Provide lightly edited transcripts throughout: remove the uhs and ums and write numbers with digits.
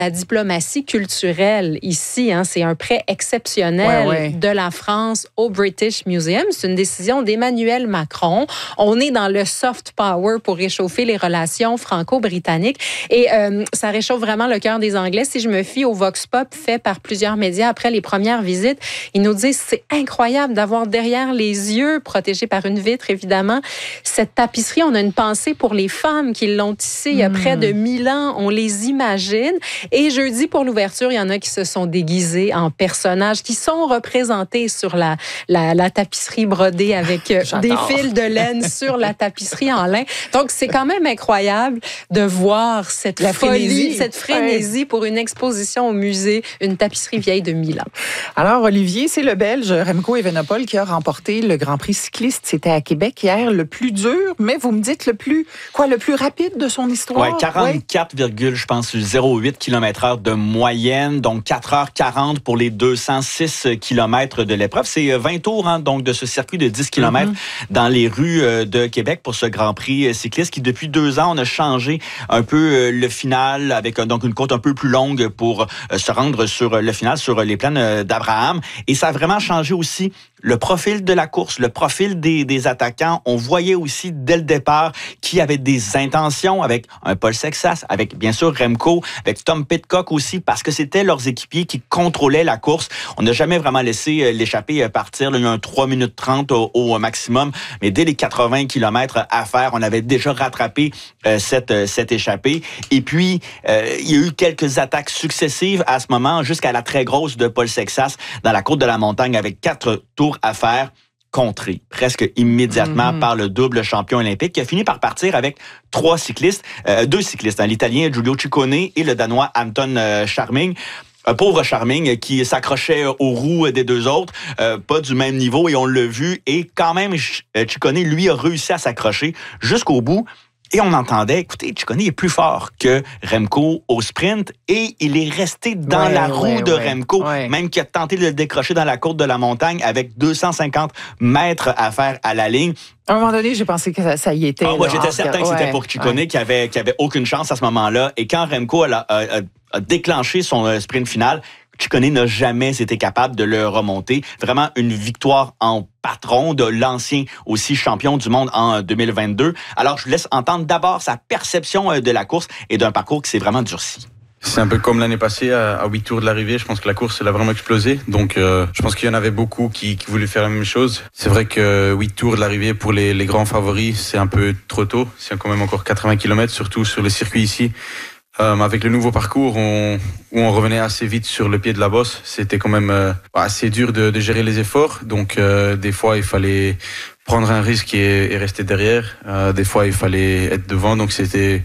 la diplomatie culturelle ici. C'est un prêt exceptionnel de la France au British Museum. C'est une décision d'Emmanuel Macron. On est dans le soft power pour réchauffer les relations franco-britanniques. Et ça réchauffe vraiment le cœur des Anglais. Si je me fie au Vox Pop fait par plusieurs médias après les premières visites, ils nous disent c'est incroyable d'avoir derrière les yeux, protégés par une vitre évidemment, cette tapisserie. On a une pensée pour les femmes qui l'ont tissée il y a près de 1000 ans. On les imagine. Et jeudi, pour l'ouverture, il y en a qui se sont déguisés en personnages, qui sont représentés sur la tapisserie brodée avec des fils de laine sur la tapisserie en lin. Donc, c'est quand même incroyable de voir cette folie, cette frénésie pour une exposition au musée, une tapisserie vieille de 1000 ans. Alors, Olivier, c'est le Belge Remco Evenepoel qui a remporté le Grand Prix cycliste. C'était à Québec hier, le plus dur, mais vous me dites le plus rapide de son histoire? Oui, 44, je pense, 0,8 km/h de moyenne, donc 4h40 pour les 206 km de l'épreuve. C'est 20 tours donc de ce circuit de 10 km dans les rues de Québec pour ce Grand Prix cycliste qui, depuis 2 ans, on a changé un peu le final avec donc une côte un peu plus longue pour se rendre sur le final, sur les plaines d'Abraham. Et ça a vraiment changé aussi le profil de la course, le profil des attaquants. On voyait aussi dès le départ qui avait des intentions avec un Paul Sexas, avec bien sûr Remco, avec Tom Pidcock aussi, parce que c'était leurs équipiers qui contrôlaient la course. On n'a jamais vraiment laissé l'échappée partir. Il y a eu un 3 minutes 30 au maximum, mais dès les 80 km à faire, on avait déjà rattrapé cette échappée. Et puis, il y a eu quelques attaques successives à ce moment, jusqu'à la très grosse de Paul Sexas dans la côte de la montagne avec 4 tours à faire, contré presque immédiatement par le double champion olympique qui a fini par partir avec 2 cyclistes, l'Italien Giulio Ciccone et le Danois Anton Charming. Un pauvre Charming qui s'accrochait aux roues des 2 autres, pas du même niveau et on l'a vu. Et quand même, Ciccone, lui, a réussi à s'accrocher jusqu'au bout. Et on entendait, écoutez, Ciccone est plus fort que Remco au sprint et il est resté dans la roue de Remco, même qui a tenté de le décrocher dans la côte de la montagne avec 250 mètres à faire à la ligne. À un moment donné, j'ai pensé que ça y était. Moi, j'étais certain que c'était pour Ciccone qui avait aucune chance à ce moment-là. Et quand Remco a déclenché son sprint final, Ciccone n'a jamais été capable de le remonter. Vraiment une victoire en patron de l'ancien aussi champion du monde en 2022. Alors, je vous laisse entendre d'abord sa perception de la course et d'un parcours qui s'est vraiment durci. C'est un peu comme l'année passée, à 8 tours de l'arrivée. Je pense que la course, elle a vraiment explosé. Donc, je pense qu'il y en avait beaucoup qui voulaient faire la même chose. C'est vrai que 8 tours de l'arrivée pour les grands favoris, c'est un peu trop tôt. C'est quand même encore 80 km, surtout sur les circuits ici. Avec le nouveau parcours, où on revenait assez vite sur le pied de la bosse, c'était quand même assez dur de gérer les efforts. Donc, des fois, il fallait prendre un risque et rester derrière. Des fois, il fallait être devant. Donc, c'était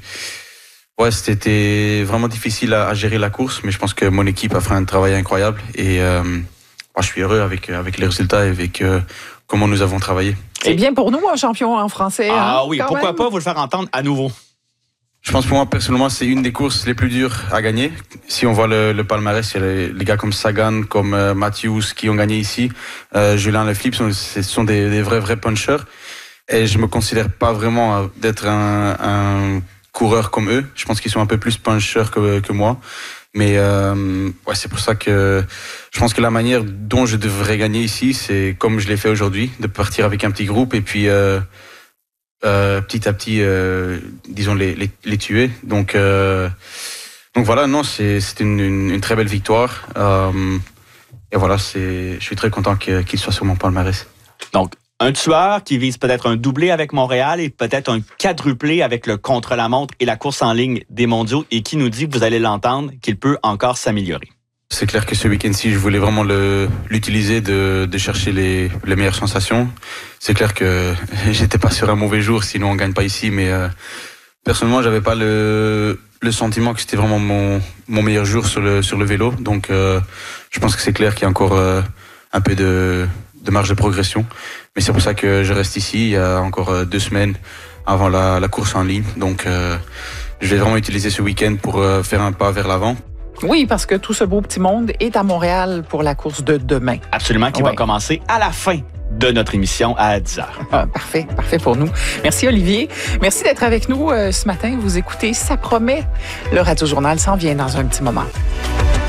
vraiment difficile à gérer la course. Mais je pense que mon équipe a fait un travail incroyable. Et je suis heureux avec les résultats et avec comment nous avons travaillé. C'est bien pour nous, un champion en français. Oui, pourquoi pas vous le faire entendre à nouveau? Je pense pour moi, personnellement, c'est une des courses les plus dures à gagner. Si on voit le palmarès, il y a les gars comme Sagan, comme Matthews qui ont gagné ici. Julien Leflip, ce sont des vrais punchers. Et je me considère pas vraiment d'être un coureur comme eux. Je pense qu'ils sont un peu plus punchers que moi. Mais c'est pour ça que je pense que la manière dont je devrais gagner ici, c'est comme je l'ai fait aujourd'hui, de partir avec un petit groupe et puis petit à petit, disons, les tuer. Donc voilà, non, c'est une très belle victoire. Et voilà, je suis très content qu'il soit sur mon palmarès. Donc, un tueur qui vise peut-être un doublé avec Montréal et peut-être un quadruplé avec le contre-la-montre et la course en ligne des mondiaux et qui nous dit, vous allez l'entendre, qu'il peut encore s'améliorer. C'est clair que ce week-end-ci, je voulais vraiment l'utiliser, de chercher les meilleures sensations. C'est clair que j'étais pas sur un mauvais jour, sinon on gagne pas ici, mais personnellement, j'avais pas le sentiment que c'était vraiment mon meilleur jour sur le vélo. Donc, je pense que c'est clair qu'il y a encore un peu de marge de progression. Mais c'est pour ça que je reste ici. Il y a encore 2 semaines avant la course en ligne. Donc, je vais vraiment utiliser ce week-end pour faire un pas vers l'avant. Oui, parce que tout ce beau petit monde est à Montréal pour la course de demain. Absolument, qui va commencer à la fin de notre émission à 10h. Ah, parfait pour nous. Merci Olivier. Merci d'être avec nous ce matin. Vous écoutez Ça promet. Le Radio Journal s'en vient dans un petit moment.